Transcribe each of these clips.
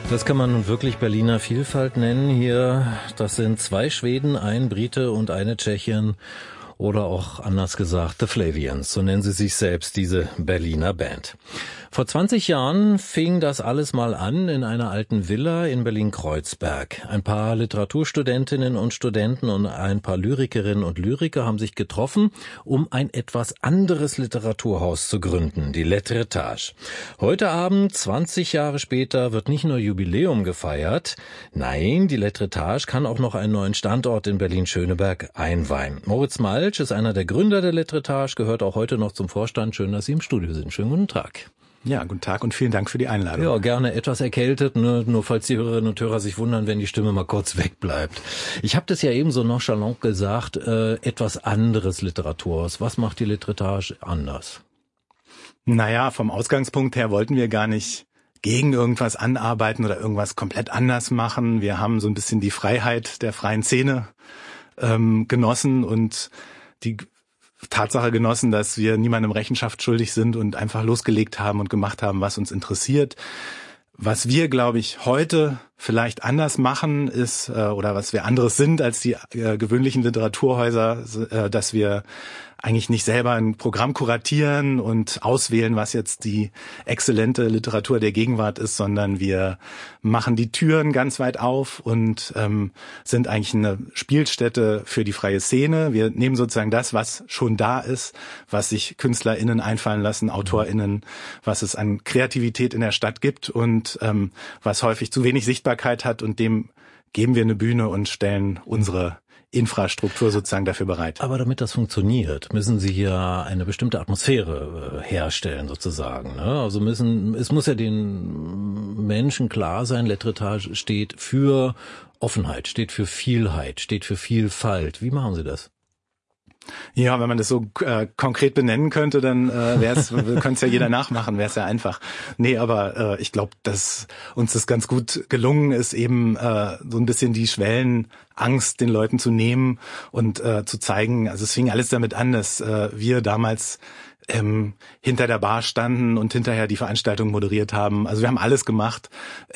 Das kann man nun wirklich Berliner Vielfalt nennen hier. Das sind 2 Schweden, ein Brite und eine Tschechin. Oder auch anders gesagt, The Flavians, so nennen sie sich selbst, diese Berliner Band. Vor 20 Jahren fing das alles mal an in einer alten Villa in Berlin-Kreuzberg. Ein paar Literaturstudentinnen und Studenten und ein paar Lyrikerinnen und Lyriker haben sich getroffen, um ein etwas anderes Literaturhaus zu gründen, die L'Etretage. Heute Abend, 20 Jahre später, wird nicht nur Jubiläum gefeiert, nein, die L'Etretage kann auch noch einen neuen Standort in Berlin-Schöneberg einweihen. Moritz Maltsch ist einer der Gründer der L'Etretage, gehört auch heute noch zum Vorstand. Schön, dass Sie im Studio sind. Schönen guten Tag. Ja, guten Tag und vielen Dank für die Einladung. Ja, gerne etwas erkältet, ne? Nur falls die Hörerinnen und Hörer sich wundern, wenn die Stimme mal kurz wegbleibt. Ich habe das ja eben so nonchalant gesagt, etwas anderes Literaturhaus. Was macht die L'Etretage anders? Naja, vom Ausgangspunkt her wollten wir gar nicht gegen irgendwas anarbeiten oder irgendwas komplett anders machen. Wir haben so ein bisschen die Freiheit der freien Szene genossen und die Tatsache genossen, dass wir niemandem Rechenschaft schuldig sind und einfach losgelegt haben und gemacht haben, was uns interessiert. Was wir, glaube ich, heute vielleicht anders machen ist, oder was wir anderes sind als die gewöhnlichen Literaturhäuser, dass wir eigentlich nicht selber ein Programm kuratieren und auswählen, was jetzt die exzellente Literatur der Gegenwart ist, sondern wir machen die Türen ganz weit auf und sind eigentlich eine Spielstätte für die freie Szene. Wir nehmen sozusagen das, was schon da ist, was sich KünstlerInnen einfallen lassen, AutorInnen, was es an Kreativität in der Stadt gibt und was häufig zu wenig Sichtbarkeit hat, und dem geben wir eine Bühne und stellen unsere Infrastruktur sozusagen dafür bereit. Aber damit das funktioniert, müssen Sie hier eine bestimmte Atmosphäre herstellen sozusagen, ne? Also es muss ja den Menschen klar sein, L'Etretage steht für Offenheit, steht für Vielheit, steht für Vielfalt. Wie machen Sie das? Ja, wenn man das so konkret benennen könnte, dann könnte es ja jeder nachmachen, wäre es ja einfach. Nee, aber ich glaube, dass uns das ganz gut gelungen ist, eben so ein bisschen die Schwellenangst den Leuten zu nehmen und zu zeigen. Also es fing alles damit an, dass wir damals hinter der Bar standen und hinterher die Veranstaltung moderiert haben. Also wir haben alles gemacht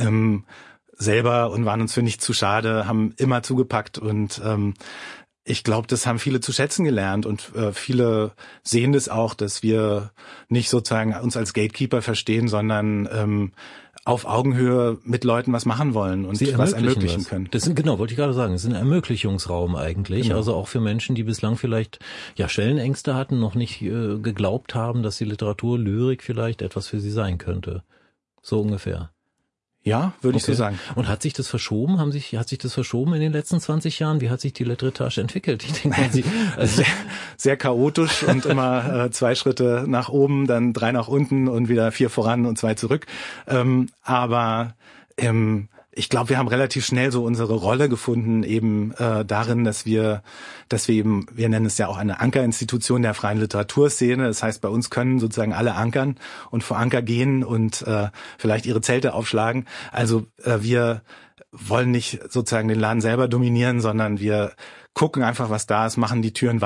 selber und waren uns für nichts zu schade, haben immer zugepackt und ich glaube, das haben viele zu schätzen gelernt und viele sehen das auch, dass wir nicht sozusagen uns als Gatekeeper verstehen, sondern auf Augenhöhe mit Leuten was machen wollen und was ermöglichen können. Das sind, genau, wollte ich gerade sagen, das ist ein Ermöglichungsraum eigentlich, genau. Also auch für Menschen, die bislang vielleicht Schwellenängste hatten, noch nicht geglaubt haben, dass die Literatur, Lyrik vielleicht etwas für sie sein könnte. So ungefähr. Ja, würde ich so sagen. Und hat sich das verschoben? Hat sich das verschoben in den letzten 20 Jahren? Wie hat sich die L'Etretage entwickelt? Ich denke, sehr chaotisch und immer 2 Schritte nach oben, dann 3 nach unten und wieder 4 voran und 2 zurück. Aber ich glaube, wir haben relativ schnell so unsere Rolle gefunden, eben darin, dass wir eben, wir nennen es ja auch eine Ankerinstitution der freien Literaturszene. Das heißt, bei uns können sozusagen alle ankern und vor Anker gehen und vielleicht ihre Zelte aufschlagen. Also wir wollen nicht sozusagen den Laden selber dominieren, sondern wir gucken einfach, was da ist, machen die Türen